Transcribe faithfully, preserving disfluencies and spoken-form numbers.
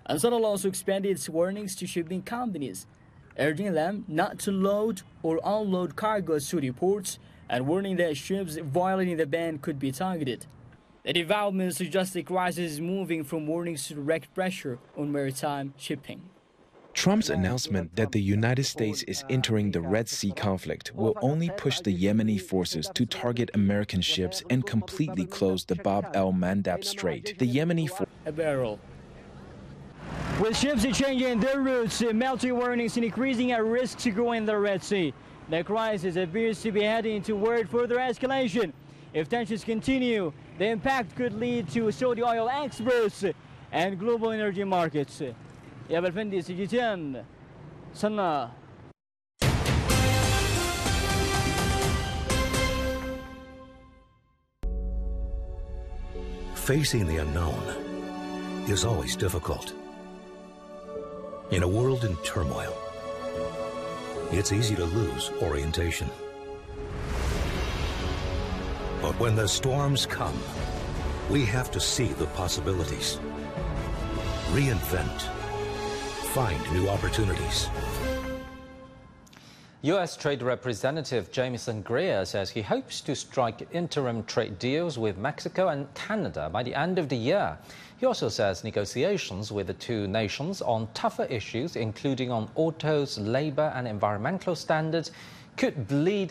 Ansarallah also expanded its warnings to shipping companies, urging them not to load or unload cargoes to the ports and warning that ships violating the ban could be targeted. The development suggests the crisis is moving from warnings to direct pressure on maritime shipping. Trump's announcement that the United States is entering the Red Sea conflict will only push the Yemeni forces to target American ships and completely close the Bab el-Mandab Strait. The Yemeni for a barrel. With ships changing their routes, military warnings and increasing a risk to go in the Red Sea, the crisis appears to be heading toward further escalation. If tensions continue, the impact could lead to Saudi oil exports and global energy markets. يا بالفندي سجيتين صنع. Facing the unknown is always difficult. In a world in turmoil, it's easy to lose orientation. But when the storms come, we have to see the possibilities, reinvent, find new opportunities. U S Trade Representative Jamieson Greer says he hopes to strike interim trade deals with Mexico and Canada by the end of the year. He also says negotiations with the two nations on tougher issues, including on autos, labor and environmental standards, could bleed